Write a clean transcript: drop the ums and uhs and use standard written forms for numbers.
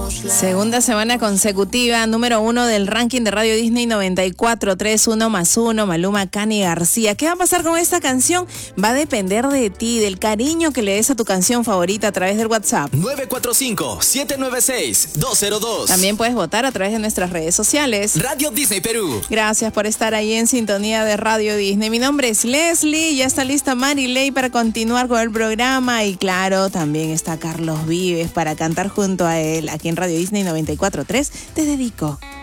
Segunda semana consecutiva, número 1 del ranking de Radio Disney 94.3, 1+1, Maluma, Cani García. ¿Qué va a pasar con esta canción? Va a depender de ti, del cariño que le des a tu canción favorita a través del WhatsApp. 945-796-202. También puedes votar a través de nuestras redes sociales. Radio Disney Perú. Gracias por estar ahí en sintonía de Radio Disney. Mi nombre es Leslie, ya está lista Marilei para continuar con el programa. Y claro, también está Carlos Vives para cantar junto a él aquí en Radio Disney 94.3. Te dedico.